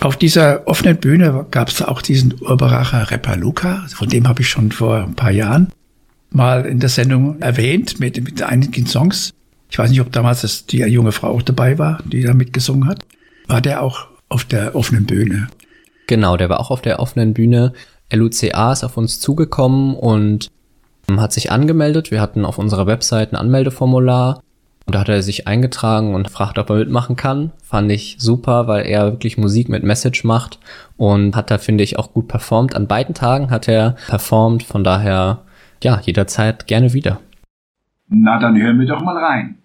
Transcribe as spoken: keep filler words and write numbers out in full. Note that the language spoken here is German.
Auf dieser offenen Bühne gab es auch diesen Urberacher Rapper Luca, von dem habe ich schon vor ein paar Jahren mal in der Sendung erwähnt, mit, mit einigen Songs. Ich weiß nicht, ob damals das, die junge Frau auch dabei war, die da mitgesungen hat. War der auch auf der offenen Bühne? Genau, der war auch auf der offenen Bühne. L U C A ist auf uns zugekommen und hat sich angemeldet. Wir hatten auf unserer Website ein Anmeldeformular. Und da hat er sich eingetragen und fragt, ob er mitmachen kann. Fand ich super, weil er wirklich Musik mit Message macht und hat da, finde ich, auch gut performt. An beiden Tagen hat er performt, von daher, ja, jederzeit gerne wieder. Na, dann hören wir doch mal rein.